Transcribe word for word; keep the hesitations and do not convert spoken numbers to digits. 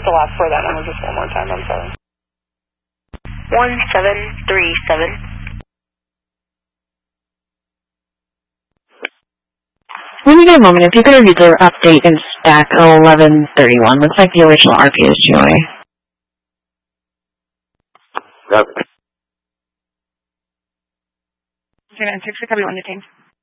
the last part of that number just one more time, I'm sorry. one seven three seven. When you get a moment, if you could review the update in stack eleven thirty-one, looks like the original R P is Joy. Yep. zero nine six, copy one to team.